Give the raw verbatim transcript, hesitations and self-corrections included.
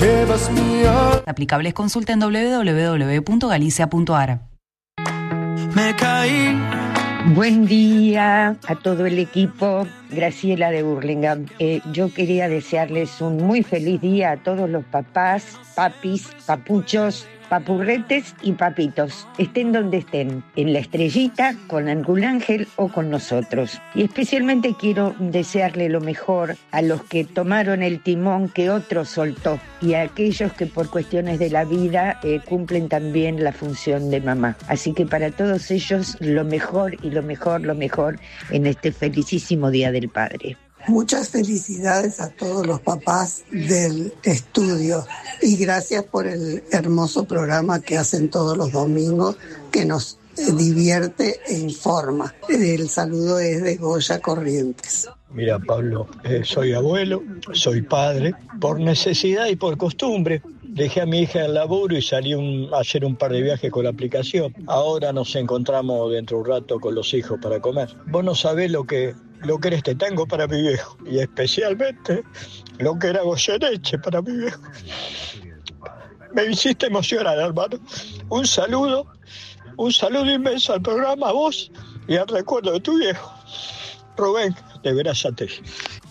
llevas mi alma. Aplicables, consulta en doble u doble u doble u punto galicia punto a r. Me caí. Buen día a todo el equipo. Graciela de Burlingame. Eh, yo quería desearles un muy feliz día a todos los papás, papis, papuchos, papurretes y papitos. Estén donde estén, en la estrellita, con algún ángel o con nosotros. Y especialmente quiero desearle lo mejor a los que tomaron el timón que otro soltó y a aquellos que por cuestiones de la vida eh, cumplen también la función de mamá. Así que para todos ellos lo mejor y lo mejor, lo mejor en este felicísimo Día del Padre. Muchas felicidades a todos los papás del estudio y gracias por el hermoso programa que hacen todos los domingos que nos divierte e informa. El saludo es de Goya Corrientes. Mira, Pablo, eh, soy abuelo, soy padre, por necesidad y por costumbre. Dejé a mi hija en el laburo y salí un, a hacer un par de viajes con la aplicación. Ahora nos encontramos dentro de un rato con los hijos para comer. Vos no sabés lo que, lo que eres te tengo para mi viejo. Y especialmente lo que era Goyeneche para mi viejo. Me hiciste emocionar, hermano. Un saludo, un saludo inmenso al programa, a vos y al recuerdo de tu viejo. Rubén de Verazategui.